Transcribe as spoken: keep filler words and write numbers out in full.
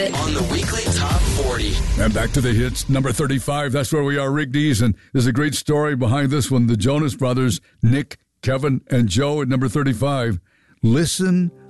On the weekly Top forty. And back to the hits, number thirty-five. That's where we are, Rick Dees. And there's a great story behind this one. The Jonas Brothers, Nick, Kevin, and Joe at number thirty-five. Listen